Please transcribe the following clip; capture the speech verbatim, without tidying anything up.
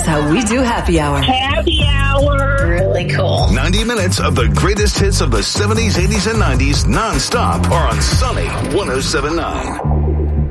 how we do happy hour. Happy hour. Really cool. ninety minutes of the greatest hits of the seventies, eighties, and nineties nonstop are on Sunny one oh seven point nine.